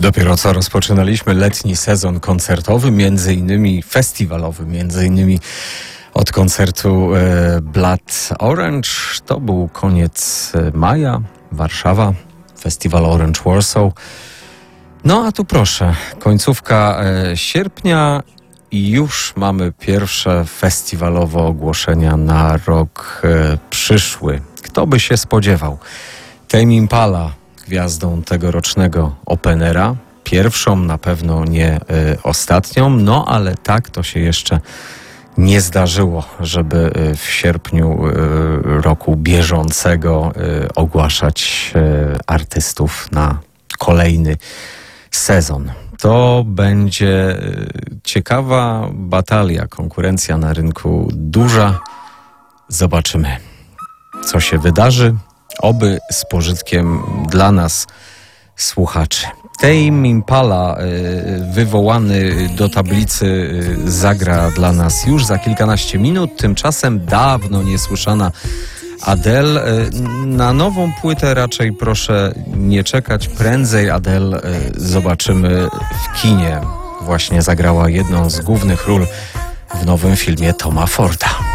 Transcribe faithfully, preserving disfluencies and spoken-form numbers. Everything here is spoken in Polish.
Dopiero co rozpoczynaliśmy letni sezon koncertowy, między innymi festiwalowy, między innymi od koncertu e, Blood Orange. To był koniec maja, Warszawa, festiwal Orange Warsaw. No a tu proszę, końcówka e, sierpnia i już mamy pierwsze festiwalowe ogłoszenia na rok e, przyszły. Kto by się spodziewał? Tame Impala gwiazdą tegorocznego Openera. Pierwszą, na pewno nie y, ostatnią, no ale tak to się jeszcze nie zdarzyło, żeby y, w sierpniu y, roku bieżącego y, ogłaszać y, artystów na kolejny sezon. To będzie y, ciekawa batalia, konkurencja na rynku duża. Zobaczymy, co się wydarzy. Oby z pożytkiem dla nas, słuchaczy. Tame Impala, wywołany do tablicy, zagra dla nas już za kilkanaście minut. Tymczasem dawno niesłyszana Adele. Na nową płytę raczej proszę nie czekać. Prędzej Adele zobaczymy w kinie. Właśnie zagrała jedną z głównych ról w nowym filmie Toma Forda.